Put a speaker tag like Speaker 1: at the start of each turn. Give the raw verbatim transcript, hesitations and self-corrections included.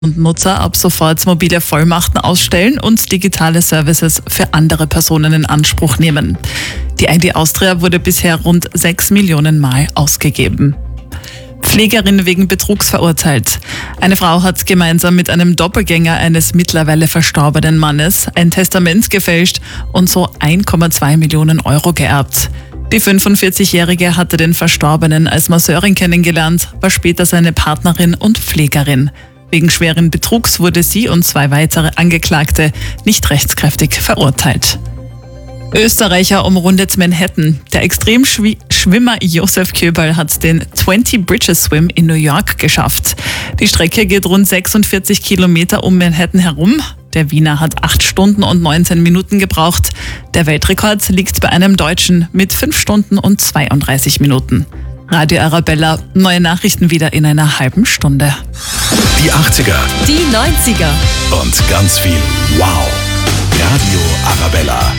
Speaker 1: und Nutzer ab sofort mobile Vollmachten ausstellen und digitale Services für andere Personen in Anspruch nehmen. Die I D Austria wurde bisher rund sechs Millionen Mal ausgegeben. Pflegerin wegen Betrugs verurteilt. Eine Frau hat gemeinsam mit einem Doppelgänger eines mittlerweile verstorbenen Mannes ein Testament gefälscht und so eins Komma zwei Millionen Euro geerbt. Die fünfundvierzigjährige hatte den Verstorbenen als Masseurin kennengelernt, war später seine Partnerin und Pflegerin. Wegen schweren Betrugs wurde sie und zwei weitere Angeklagte nicht rechtskräftig verurteilt. Österreicher umrundet Manhattan. Der Extremschwimmer Josef Köberl hat den zwanzig Bridges Swim in New York geschafft. Die Strecke geht rund sechsundvierzig Kilometer um Manhattan herum. Der Wiener hat acht Stunden und neunzehn Minuten gebraucht. Der Weltrekord liegt bei einem Deutschen mit fünf Stunden und zweiunddreißig Minuten. Radio Arabella, neue Nachrichten wieder in einer halben Stunde.
Speaker 2: Die achtziger.
Speaker 3: Die neunziger.
Speaker 2: Und ganz viel Wow. Radio Arabella.